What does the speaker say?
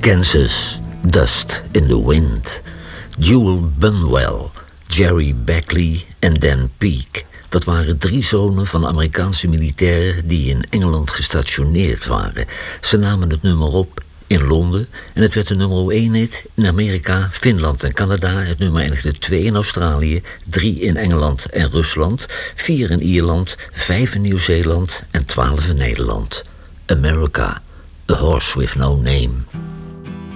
Kansas, Dust in the Wind. Jewel Bunwell, Jerry Beckley en Dan Peake. Dat waren 3 zonen van Amerikaanse militairen die in Engeland gestationeerd waren. Ze namen het nummer op in Londen en het werd de nummer 1 hit in Amerika, Finland en Canada. Het nummer eindigde 2 in Australië, 3 in Engeland en Rusland, 4 in Ierland, 5 in Nieuw-Zeeland en 12 in Nederland. America, a horse with no name.